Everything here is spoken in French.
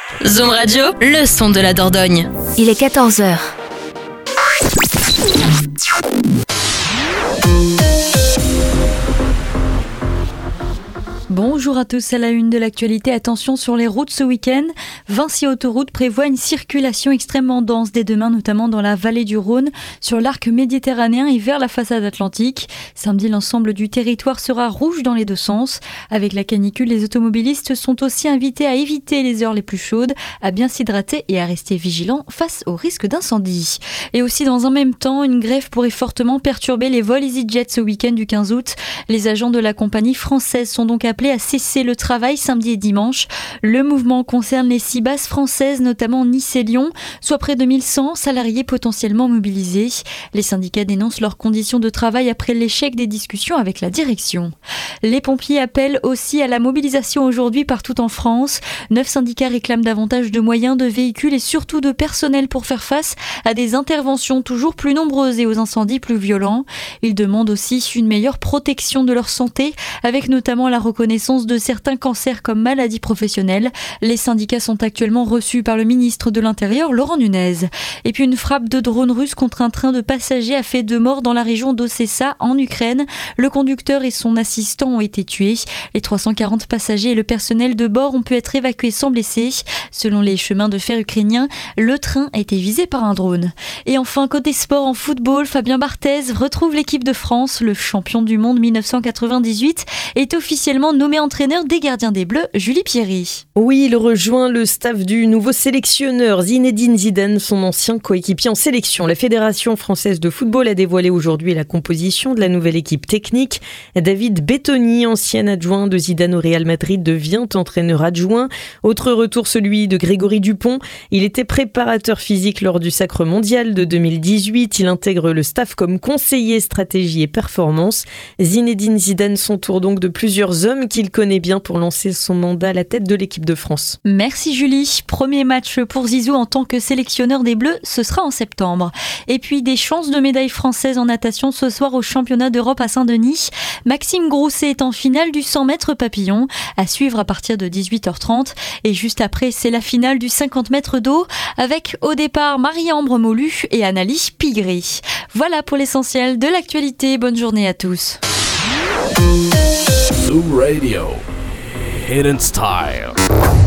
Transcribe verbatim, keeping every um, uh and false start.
Zoom Radio, le son de la Dordogne. Il est quatorze heures. Bonjour à tous, à la une de l'actualité. Attention sur les routes ce week-end. Vinci Autoroute prévoit une circulation extrêmement dense dès demain, notamment dans la vallée du Rhône, sur l'arc méditerranéen et vers la façade atlantique. Samedi, l'ensemble du territoire sera rouge dans les deux sens. Avec la canicule, les automobilistes sont aussi invités à éviter les heures les plus chaudes, à bien s'hydrater et à rester vigilants face au risque d'incendie. Et aussi, dans un même temps, une grève pourrait fortement perturber les vols EasyJet ce week-end du quinze août. Les agents de la compagnie française sont donc appelés à cesser le travail samedi et dimanche. Le mouvement concerne les six bases françaises, notamment Nice et Lyon, soit près de mille cent salariés potentiellement mobilisés. Les syndicats dénoncent leurs conditions de travail après l'échec des discussions avec la direction. Les pompiers appellent aussi à la mobilisation aujourd'hui partout en France. Neuf syndicats réclament davantage de moyens, de véhicules et surtout de personnel pour faire face à des interventions toujours plus nombreuses et aux incendies plus violents. Ils demandent aussi une meilleure protection de leur santé, avec notamment la reconnaissance de certains cancers comme maladies professionnelles. Les syndicats sont actuellement reçus par le ministre de l'Intérieur, Laurent Nunez. Et puis une frappe de drone russe contre un train de passagers a fait deux morts dans la région d'Odessa, en Ukraine. Le conducteur et son assistant ont été tués. Les trois cent quarante passagers et le personnel de bord ont pu être évacués sans blessés. Selon les chemins de fer ukrainiens, le train a été visé par un drone. Et enfin, côté sport en football, Fabien Barthez retrouve l'équipe de France. Le champion du monde mille neuf cent quatre-vingt-dix-huit est officiellement nommé entraîneur des gardiens des Bleus, Julie Pierry. Oui, il rejoint le staff du nouveau sélectionneur Zinedine Zidane, son ancien coéquipier en sélection. La Fédération française de football a dévoilé aujourd'hui la composition de la nouvelle équipe technique. David Bettoni, ancien adjoint de Zidane au Real Madrid, devient entraîneur adjoint. Autre retour, celui de Grégory Dupont. Il était préparateur physique lors du Sacre mondial de deux mille dix-huit. Il intègre le staff comme conseiller stratégie et performance. Zinedine Zidane s'entoure donc de plusieurs hommes qu'il connaît bien pour lancer son mandat à la tête de l'équipe de France. Merci Julie. Premier match pour Zizou en tant que sélectionneur des Bleus, ce sera en septembre. Et puis des chances de médaille française en natation ce soir au championnat d'Europe à Saint-Denis. Maxime Grousset est en finale du cent mètres papillon, à suivre à partir de dix-huit heures trente. Et juste après, c'est la finale du cinquante mètres d'eau avec au départ Marie-Ambre Molu et Annalie Pigré. Voilà pour l'essentiel de l'actualité. Bonne journée à tous. Zoom Radio, Hidden Style.